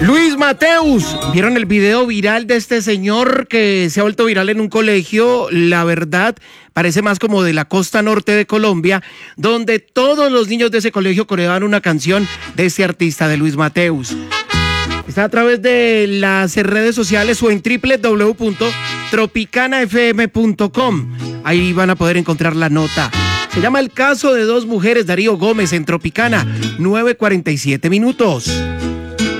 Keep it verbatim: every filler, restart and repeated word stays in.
Luis Mateus, ¿vieron el video viral de este señor que se ha vuelto viral en un colegio? La verdad, parece más como de la costa norte de Colombia, donde todos los niños de ese colegio coreaban una canción de este artista, de Luis Mateus. Está a través de las redes sociales o en doble u doble u doble u punto tropicana f m punto com. Ahí van a poder encontrar la nota. Se llama El caso de dos mujeres, Darío Gómez, en Tropicana, nueve cuarenta y siete minutos.